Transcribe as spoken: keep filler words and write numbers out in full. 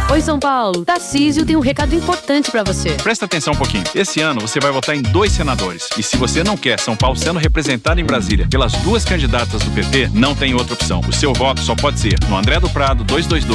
Oi, São Paulo. Tarcísio tem um recado importante pra você. Presta atenção um pouquinho. Esse ano você vai votar em dois senadores. E se você não quer São Paulo sendo representado em Brasília pelas duas candidatas do P P, não tem outra opção. O seu voto só pode ser no André do Prado dois dois dois